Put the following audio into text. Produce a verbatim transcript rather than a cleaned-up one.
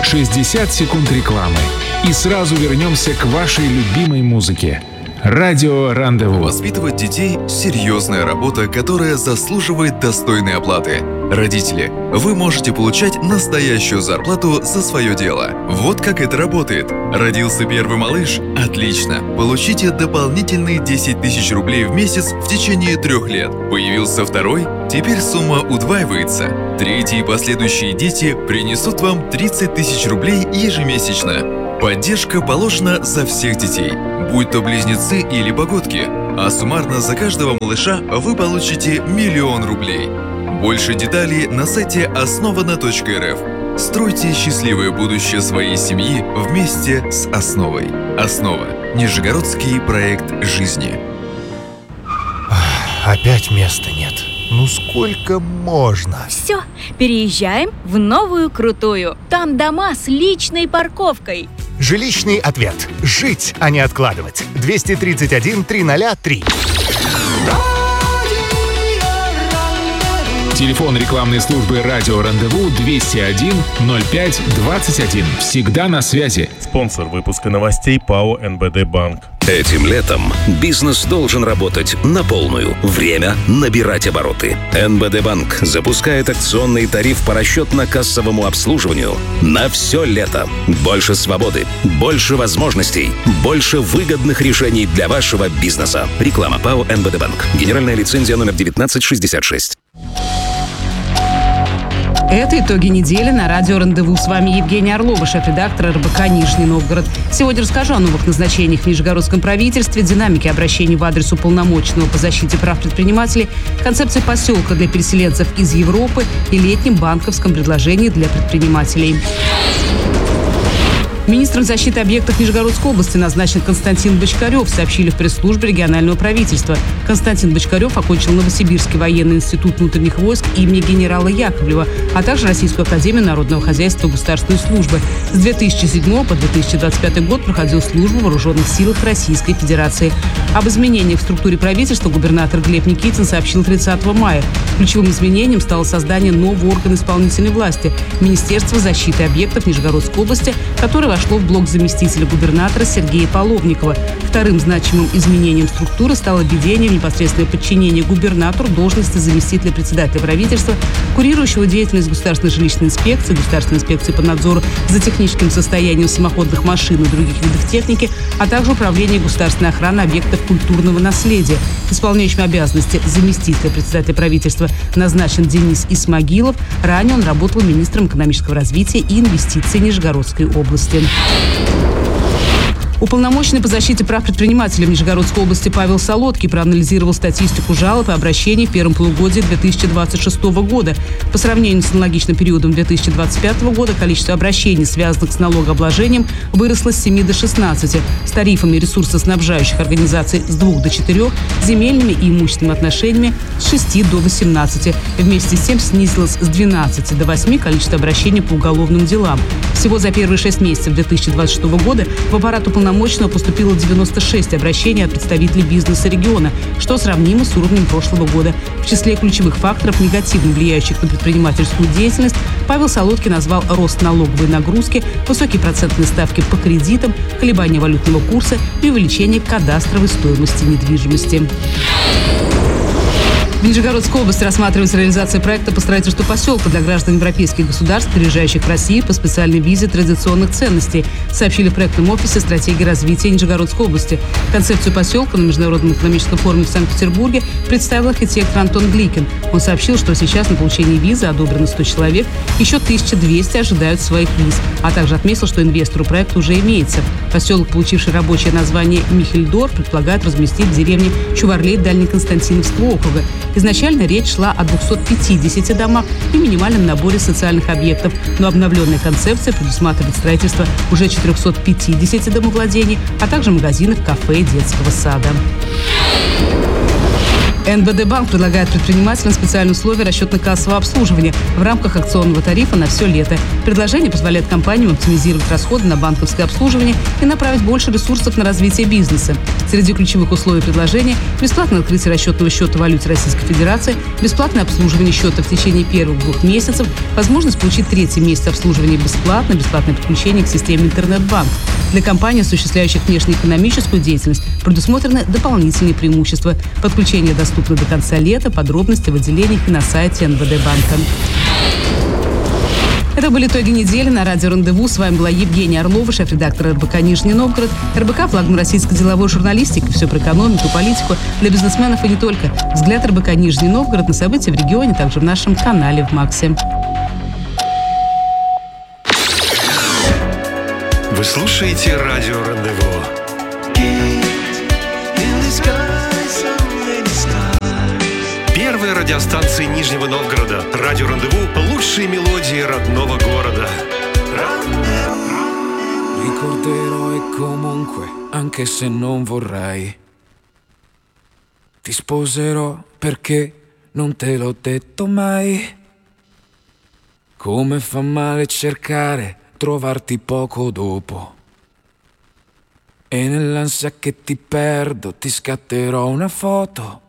шестьдесят секунд рекламы. И сразу вернемся к вашей любимой музыке. Радио Рандеву. Воспитывать детей – серьезная работа, которая заслуживает достойной оплаты. Родители, вы можете получать настоящую зарплату за свое дело. Вот как это работает. Родился первый малыш? Отлично. Получите дополнительные десять тысяч рублей в месяц в течение трех лет. Появился второй? Теперь сумма удваивается. Третий и последующие дети принесут вам тридцать тысяч рублей ежемесячно. Поддержка положена за всех детей, будь то близнецы или погодки, а суммарно за каждого малыша вы получите миллион рублей. Больше деталей на сайте основано точка эр эф. Стройте счастливое будущее своей семьи вместе с Основой. Основа. Нижегородский проект жизни. Опять места нет. Ну сколько можно? Все, переезжаем в новую крутую. Там дома с личной парковкой. Жилищный ответ. Жить, а не откладывать. двести тридцать один триста три. Телефон рекламной службы «Радио Рандеву» двести один ноль пять двадцать один. Всегда на связи. Спонсор выпуска новостей ПАО эн бэ дэ Банк. Этим летом бизнес должен работать на полную. Время набирать обороты. эн бэ дэ Банк запускает акционный тариф по расчетно-кассовому обслуживанию на все лето. Больше свободы, больше возможностей, больше выгодных решений для вашего бизнеса. Реклама ПАО эн бэ дэ Банк. Генеральная лицензия номер девятнадцать шестьдесят шесть. Это итоги недели на радио Рандеву. С вами Евгения Орлова, шеф-редактор эр бэ ка Нижний Новгород. Сегодня расскажу о новых назначениях в Нижегородском правительстве, динамике обращений в адрес уполномоченного по защите прав предпринимателей, концепции поселка для переселенцев из Европы и летнем банковском предложении для предпринимателей. Министром защиты объектов Нижегородской области назначен Константин Бочкарев, сообщили в пресс-службе регионального правительства. Константин Бочкарев окончил Новосибирский военный институт внутренних войск имени генерала Яковлева, а также Российскую академию народного хозяйства и государственной службы. С две тысячи седьмого по две тысячи двадцать пятый год проходил службу в вооруженных силах Российской Федерации. Об изменениях в структуре правительства губернатор Глеб Никитин сообщил тридцатого мая. Ключевым изменением стало создание нового органа исполнительной власти – Министерства защиты объектов Нижегородской области, которое вошло в блок заместителя губернатора Сергея Половникова. Вторым значимым изменением структуры стало введение в непосредственное подчинение губернатору должности заместителя председателя правительства, курирующего деятельность Государственной жилищной инспекции, Государственной инспекции по надзору за техническим состоянием самоходных машин и других видов техники, а также управление государственной охраны объектов культурного наследия. Исполняющим обязанности заместителя председателя правительства назначен Денис Исмагилов. Ранее он работал министром экономического развития и инвестиций Нижегородской области. Уполномоченный по защите прав предпринимателей в Нижегородской области Павел Солодкий проанализировал статистику жалоб и обращений в первом полугодии две тысячи двадцать шестого года. По сравнению с аналогичным периодом две тысячи двадцать пятого года количество обращений, связанных с налогообложением, выросло с семи до шестнадцати, с тарифами ресурсоснабжающих организаций с двух до четырех, земельными и имущественными отношениями с шести до восемнадцати. Вместе с тем снизилось с двенадцати до восьми количество обращений по уголовным делам. Всего за первые шесть месяцев две тысячи двадцать шестого года в аппарат уполномоченного поступило девяносто шесть обращений от представителей бизнеса региона, что сравнимо с уровнем прошлого года. В числе ключевых факторов, негативно влияющих на предпринимательскую деятельность, Павел Солодкий назвал рост налоговой нагрузки, высокие процентные ставки по кредитам, колебания валютного курса и увеличение кадастровой стоимости недвижимости. В Нижегородской области рассматривается реализация проекта по строительству поселка для граждан европейских государств, приезжающих в Россию по специальной визе традиционных ценностей, сообщили в проектном офисе стратегии развития Нижегородской области. Концепцию поселка на Международном экономическом форуме в Санкт-Петербурге представил архитектор Антон Гликин. Он сообщил, что сейчас на получение визы одобрено сто человек, еще тысяча двести ожидают своих виз, а также отметил, что инвестору проекта уже имеется. Поселок, получивший рабочее название Михельдорф, предполагает разместить в деревне Чуварлей Дальнеконстантиновского округа. Изначально речь шла о двухстах пятидесяти домах и минимальном наборе социальных объектов, но обновленная концепция предусматривает строительство уже четырехсот пятидесяти домовладений, а также магазинов, кафе и детского сада. эн бэ дэ банк предлагает предпринимателям специальные условия расчетно-кассового обслуживания в рамках акционного тарифа на все лето. Предложение позволяет компаниям оптимизировать расходы на банковское обслуживание и направить больше ресурсов на развитие бизнеса. Среди ключевых условий предложения – бесплатное открытие расчетного счета в валюте Российской Федерации, бесплатное обслуживание счета в течение первых двух месяцев, возможность получить третий месяц обслуживания бесплатно, бесплатное подключение к системе интернет-банк. Для компаний, осуществляющих внешнеэкономическую деятельность, предусмотрены дополнительные преимущества. Подключение доступно до конца лета. Подробности в отделениях и на сайте эн бэ дэ банка. Это были итоги недели на радио «Рандеву». С вами была Евгения Орлова, шеф-редактор эр бэ ка «Нижний Новгород». эр бэ ка – флагман российской деловой журналистики. Все про экономику, политику для бизнесменов и не только. Взгляд эр бэ ка «Нижний Новгород» на события в регионе, также в нашем канале в Максе. Вы слушаете радио «Рандеву». Первая радиостанция Нижнего Новгорода. Радио «Рандеву» – лучшие мелодии родного города. Ricorderò e comunque, anche se non vorrei, ti sposerò perché non te l'ho detto mai. Come fa male cercare, trovarti poco dopo. E nell'ansia che ti perdo ti scatterò una foto